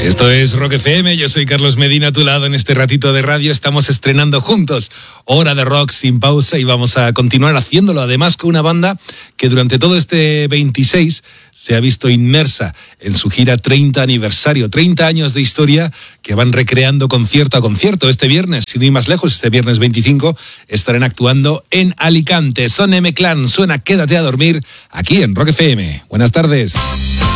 Esto es Rock FM, yo soy Carlos Medina a tu lado en este ratito de radio. Estamos estrenando juntos Hora de Rock sin pausa y vamos a continuar haciéndolo, además con una banda que durante todo este 26 se ha visto inmersa en su gira 30 aniversario, 30 años de historia que van recreando concierto a concierto. Este viernes, sin ir más lejos, este viernes 25 estarán actuando en Alicante. Son M-Clan, suena Quédate a dormir aquí en Rock FM. Buenas tardes.